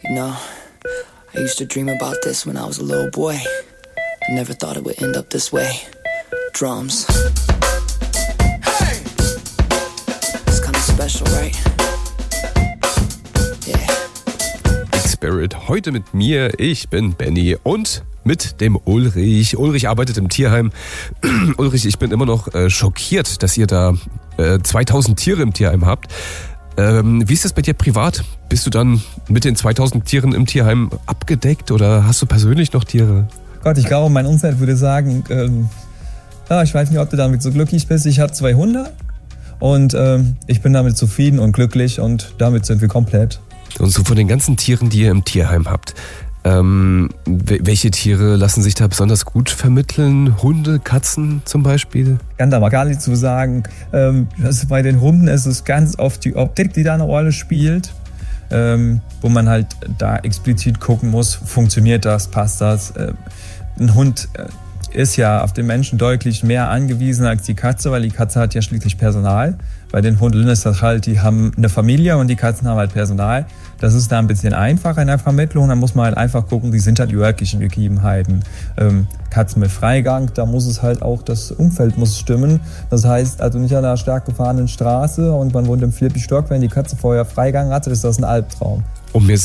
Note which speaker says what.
Speaker 1: You know, I used to dream about this when I was a little boy. I never thought it would end up this way. Drums. Hey! It's kind of special, right? Yeah.
Speaker 2: Spirit, heute mit mir, ich bin Benny und mit dem Ulrich. Ulrich arbeitet im Tierheim. Ulrich, ich bin immer noch schockiert, dass ihr da 2000 Tiere im Tierheim habt. Wie ist das bei dir privat? Bist du dann mit den 2000 Tieren im Tierheim abgedeckt oder hast du persönlich noch Tiere?
Speaker 3: Gott, ich glaube, mein Umfeld würde sagen, ich weiß nicht, ob du damit so glücklich bist. Ich habe 2 Hunde und ich bin damit zufrieden und glücklich und damit sind wir komplett.
Speaker 2: Und so von den ganzen Tieren, die ihr im Tierheim habt, welche Tiere lassen sich da besonders gut vermitteln? Hunde, Katzen zum Beispiel?
Speaker 3: Ich kann da mal gar nicht zu sagen. Bei den Hunden ist es ganz oft die Optik, die da eine Rolle spielt, wo man halt da explizit gucken muss, funktioniert das, passt das? Ein Hund ist ja auf den Menschen deutlich mehr angewiesen als die Katze, weil die Katze hat ja schließlich Personal. Bei den Hunden ist das halt, die haben eine Familie und die Katzen haben halt Personal. Das ist da ein bisschen einfacher in der Vermittlung. Da muss man halt einfach gucken, wie sind halt die örtlichen Gegebenheiten. Katzen mit Freigang, da muss es halt auch, das Umfeld muss stimmen. Das heißt, also nicht an einer stark gefahrenen Straße und man wohnt im 4. Stock, wenn die Katze vorher Freigang hatte, ist das ein Albtraum.
Speaker 2: Um mir